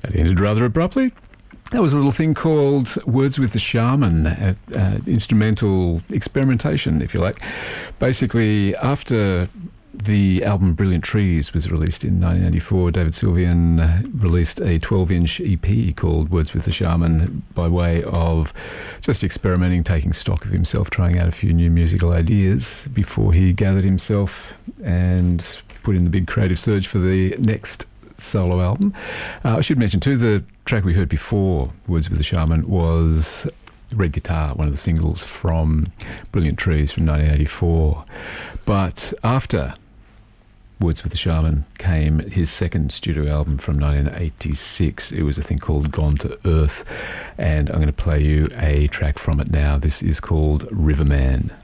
That ended rather abruptly. That was a little thing called Words with the Shaman, instrumental experimentation, if you like. Basically, after the album Brilliant Trees was released in 1984, David Sylvian released a 12-inch EP called Words with the Shaman by way of just experimenting, taking stock of himself, trying out a few new musical ideas before he gathered himself and put in the big creative surge for the next solo album. I should mention too, the track we heard before Words with the Shaman was Red Guitar, one of the singles from Brilliant Trees from 1984. But after Words with the Shaman came his second studio album from 1986. It was a thing called Gone to Earth, and I'm going to play you a track from it now. This is called Riverman.